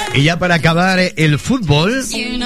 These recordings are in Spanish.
Y ya para acabar el fútbol,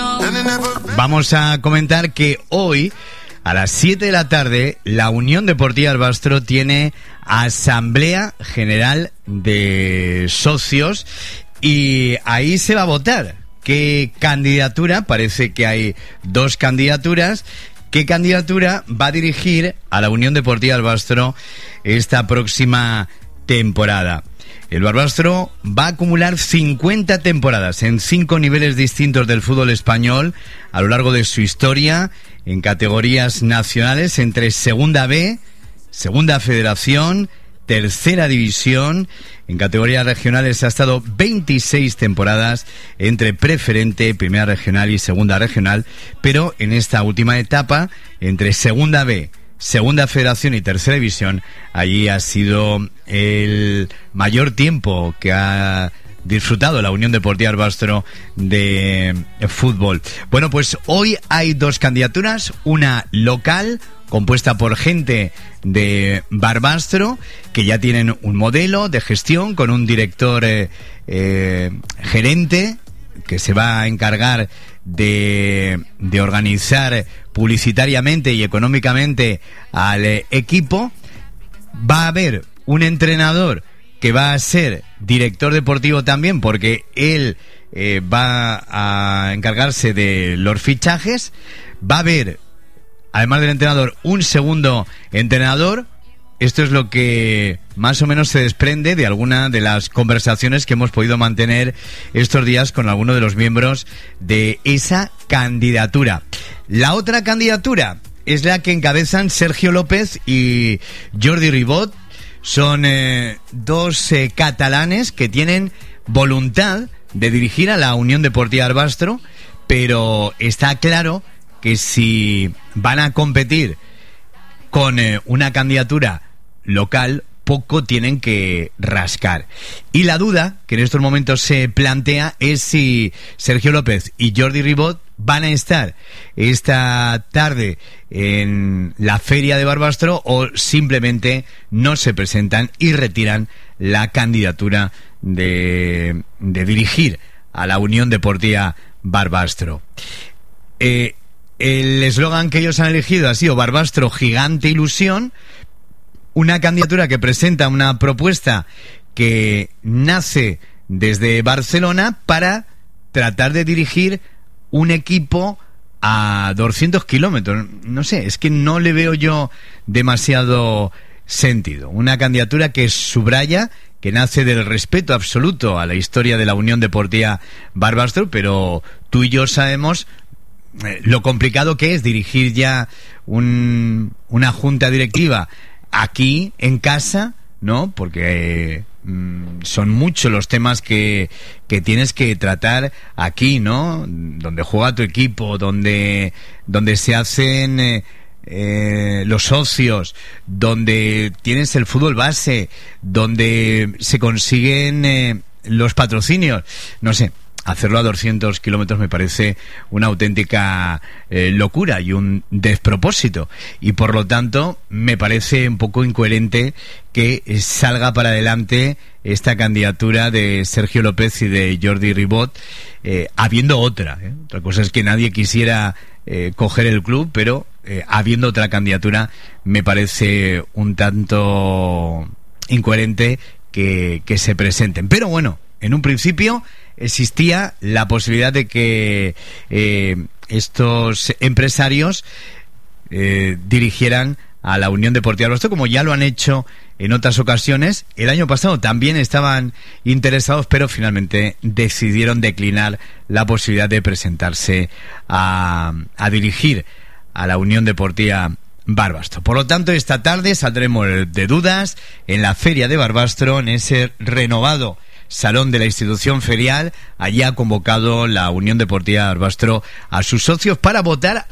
vamos a comentar que hoy, a las 7 de la tarde, la Unión Deportiva Barbastro tiene Asamblea General de Socios y ahí se va a votar. ¿Qué candidatura? Parece que hay dos candidaturas. ¿Qué candidatura va a dirigir a la Unión Deportiva Barbastro esta próxima temporada? El Barbastro va a acumular 50 temporadas en 5 niveles distintos del fútbol español a lo largo de su historia, en categorías nacionales entre Segunda B, Segunda Federación, Tercera División. En categorías regionales ha estado 26 temporadas entre Preferente, Primera Regional y Segunda Regional, pero en esta última etapa, entre Segunda B, Segunda Federación y Tercera División, allí ha sido el mayor tiempo que ha disfrutado la Unión Deportiva Barbastro de fútbol. Bueno, pues hoy hay dos candidaturas, una local, compuesta por gente de Barbastro, que ya tienen un modelo de gestión con un director gerente que se va a encargar de organizar publicitariamente y económicamente al equipo. Va a haber un entrenador que va a ser director deportivo también, porque él va a encargarse de los fichajes. Va a haber, además del entrenador, un segundo entrenador. Esto es lo que más o menos se desprende de alguna de las conversaciones que hemos podido mantener estos días con algunos de los miembros de esa candidatura. La otra candidatura es la que encabezan Sergio López y Jordi Ribot. Son dos catalanes que tienen voluntad de dirigir a la Unión Deportiva Barbastro, pero está claro que si van a competir con una candidatura local, poco tienen que rascar. Y la duda que en estos momentos se plantea es si Sergio López y Jordi Ribot van a estar esta tarde en la feria de Barbastro o simplemente no se presentan y retiran la candidatura de dirigir a la Unión Deportiva Barbastro. El eslogan que ellos han elegido ha sido Barbastro Gigante Ilusión, una candidatura que presenta una propuesta que nace desde Barcelona para tratar de dirigir un equipo a 200 kilómetros. No sé, es que no le veo yo demasiado sentido. Una candidatura que subraya que nace del respeto absoluto a la historia de la Unión Deportiva Barbastro, pero tú y yo sabemos lo complicado que es dirigir ya una junta directiva aquí en casa, ¿no? Porque son muchos los temas que tienes que tratar aquí, ¿no? Donde juega tu equipo, donde se hacen los socios, donde tienes el fútbol base, donde se consiguen los patrocinios, no sé. Hacerlo a 200 kilómetros me parece una auténtica locura y un despropósito. Y por lo tanto, me parece un poco incoherente que salga para adelante esta candidatura de Sergio López y de Jordi Ribot, habiendo otra. Otra cosa es que nadie quisiera coger el club, pero habiendo otra candidatura, me parece un tanto incoherente que se presenten. Pero bueno, en un principio existía la posibilidad de que estos empresarios dirigieran a la Unión Deportiva Barbastro, como ya lo han hecho en otras ocasiones. El año pasado también estaban interesados, pero finalmente decidieron declinar la posibilidad de presentarse a dirigir a la Unión Deportiva Barbastro. Por lo tanto, esta tarde saldremos de dudas en la feria de Barbastro, en ese renovado salón de la institución ferial. Allí ha convocado la Unión Deportiva Barbastro a sus socios para votar